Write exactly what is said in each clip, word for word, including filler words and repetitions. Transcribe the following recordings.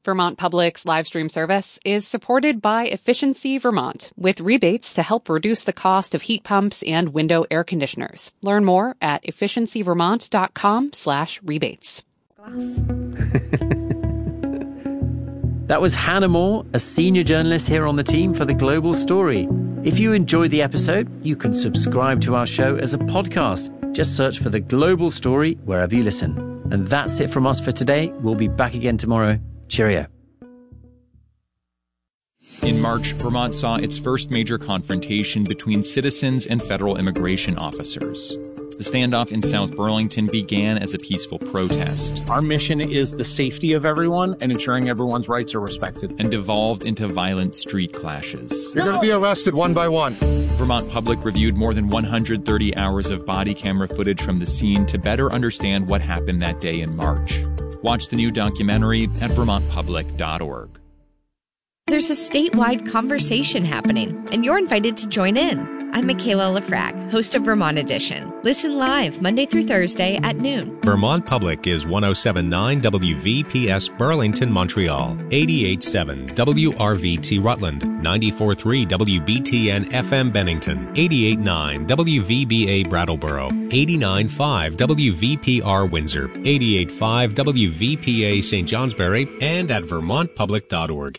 Vermont Public's live stream service is supported by Efficiency Vermont, with rebates to help reduce the cost of heat pumps and window air conditioners. Learn more at efficiencyvermont.com slash rebates. That was Hannah Moore, a senior journalist here on the team for The Global Story. If you enjoyed the episode, you can subscribe to our show as a podcast. Just search for The Global Story wherever you listen. And that's it from us for today. We'll be back again tomorrow. Cheerio. In March, Vermont saw its first major confrontation between citizens and federal immigration officers. The standoff in South Burlington began as a peaceful protest. Our mission is the safety of everyone and ensuring everyone's rights are respected. And devolved into violent street clashes. You're going to be arrested one by one. Vermont Public reviewed more than one hundred thirty hours of body camera footage from the scene to better understand what happened that day in March. Watch the new documentary at vermont public dot org. There's a statewide conversation happening, and you're invited to join in. I'm Michaela Lafrag, host of Vermont Edition. Listen live Monday through Thursday at noon. Vermont Public is one oh seven point nine W V P S Burlington, Montreal, eighty-eight point seven W R V T Rutland, ninety-four point three W B T N F M Bennington, eighty-eight point nine W V B A Brattleboro, eighty-nine point five W V P R Windsor, eighty-eight point five W V P A Saint Johnsbury, and at vermont public dot org.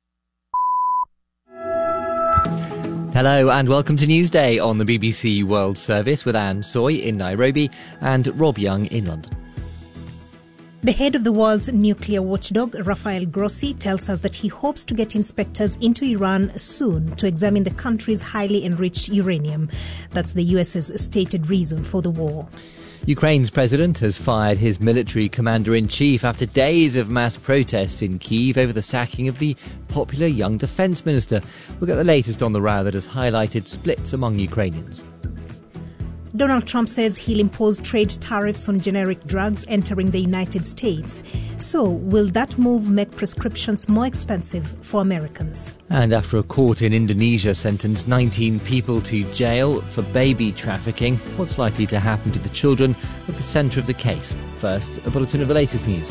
Hello and welcome to Newsday on the B B C World Service with Anne Soy in Nairobi and Rob Young in London. The head of the world's nuclear watchdog, Rafael Grossi, tells us that he hopes to get inspectors into Iran soon to examine the country's highly enriched uranium. That's the U S's stated reason for the war. Ukraine's president has fired his military commander-in-chief after days of mass protests in Kyiv over the sacking of the popular young defence minister. We'll get the latest on the row that has highlighted splits among Ukrainians. Donald Trump says he'll impose trade tariffs on generic drugs entering the United States. So, will that move make prescriptions more expensive for Americans? And after a court in Indonesia sentenced nineteen people to jail for baby trafficking, what's likely to happen to the children at the centre of the case? First, a bulletin of the latest news.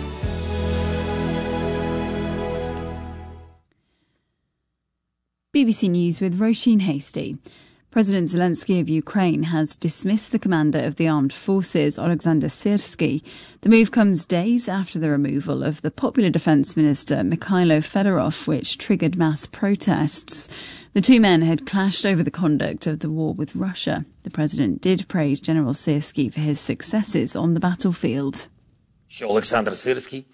B B C News with Roisin Hasty. President Zelensky of Ukraine has dismissed the commander of the armed forces, Alexander Syrsky. The move comes days after the removal of the popular defence minister, Mikhailo Fedorov, which triggered mass protests. The two men had clashed over the conduct of the war with Russia. The president did praise General Syrsky for his successes on the battlefield. Alexander Syrsky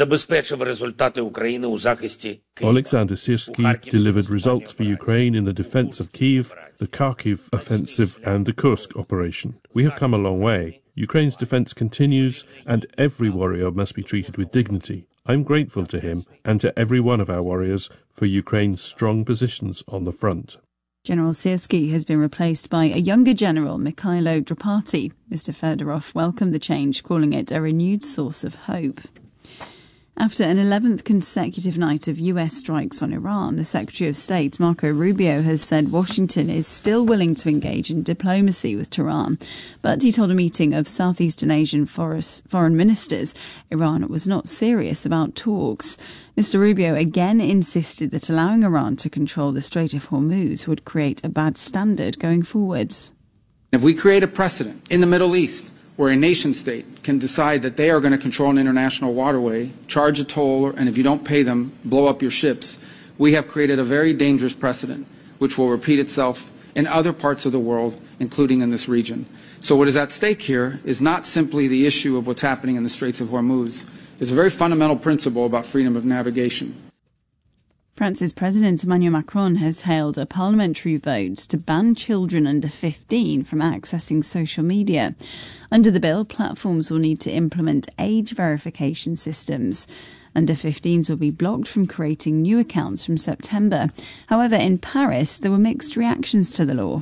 delivered results for Ukraine in the defence of Kyiv, the Kharkiv offensive and the Kursk operation. We have come a long way. Ukraine's defence continues and every warrior must be treated with dignity. I'm grateful to him and to every one of our warriors for Ukraine's strong positions on the front. General Syrsky has been replaced by a younger general, Mikhailo Drapati. Mister Fedorov welcomed the change, calling it a renewed source of hope. After an eleventh consecutive night of U S strikes on Iran, the Secretary of State, Marco Rubio, has said Washington is still willing to engage in diplomacy with Tehran. But he told a meeting of Southeastern Asian foreign ministers Iran was not serious about talks. Mister Rubio again insisted that allowing Iran to control the Strait of Hormuz would create a bad standard going forwards. If we create a precedent in the Middle East where a nation state can decide that they are going to control an international waterway, charge a toll, and if you don't pay them, blow up your ships, we have created a very dangerous precedent, which will repeat itself in other parts of the world, including in this region. So what is at stake here is not simply the issue of what's happening in the Straits of Hormuz. It's a very fundamental principle about freedom of navigation. France's President Emmanuel Macron has held a parliamentary vote to ban children under fifteen from accessing social media. Under the bill, platforms will need to implement age verification systems. Under fifteens will be blocked from creating new accounts from September. However, in Paris, there were mixed reactions to the law.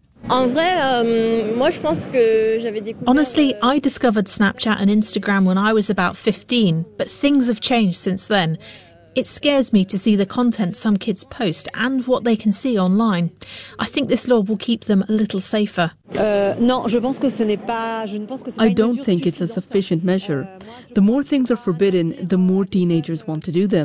Honestly, I discovered Snapchat and Instagram when I was about fifteen, but things have changed since then. It scares me to see the content some kids post and what they can see online. I think this law will keep them a little safer. I don't think it's a sufficient measure. The more things are forbidden, the more teenagers want to do them.